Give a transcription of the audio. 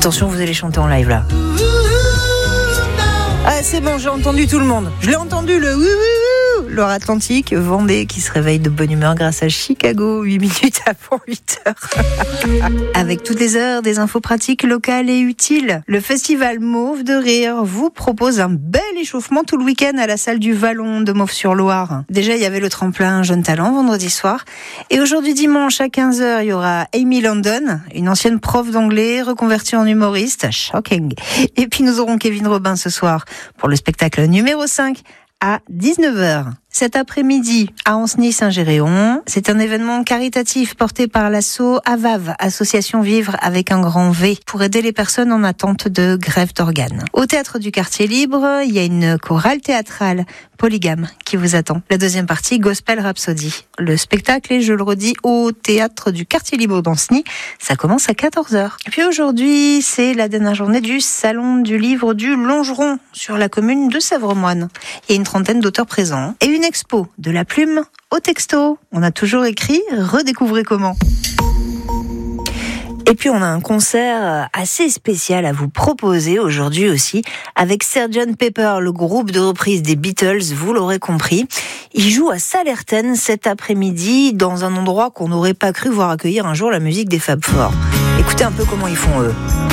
Attention, vous allez chanter en live là. Ah, c'est bon, j'ai entendu tout le monde. Je l'ai entendu, le Loire-Atlantique, Vendée qui se réveille de bonne humeur grâce à Chicago, 8 minutes avant 8h. Avec toutes les heures, des infos pratiques, locales et utiles. Le festival Mauve de Rire vous propose un bel échauffement tout le week-end à la salle du Vallon de Mauve-sur-Loire. Déjà, il y avait le tremplin Jeunes Talents vendredi soir. Et aujourd'hui dimanche à 15h, il y aura Amy London, une ancienne prof d'anglais reconvertie en humoriste. Shocking. Et puis nous aurons Kevin Robin ce soir pour le spectacle numéro 5 à 19h. Cet après-midi, à Ancenis-Saint-Géréon, c'est un événement caritatif porté par l'asso AVAV, Association Vivre avec un grand V, pour aider les personnes en attente de greffe d'organes. Au Théâtre du Quartier Libre, il y a une chorale théâtrale polygame qui vous attend. La deuxième partie, Gospel Rhapsody. Le spectacle est, je le redis, au Théâtre du Quartier Libre d'Ancenis. Ça commence à 14h. Et puis aujourd'hui, c'est la dernière journée du Salon du Livre du Longeron sur la commune de Sèvres-Moine. Il y a une trentaine d'auteurs présents et une expo de la plume au texto. On a toujours écrit « Redécouvrez comment ». Et puis on a un concert assez spécial à vous proposer aujourd'hui aussi avec Sgt Pepper, le groupe de reprise des Beatles, vous l'aurez compris. Ils jouent à Sallertaine cet après-midi dans un endroit qu'on n'aurait pas cru voir accueillir un jour la musique des Fab Four. Écoutez un peu comment ils font eux.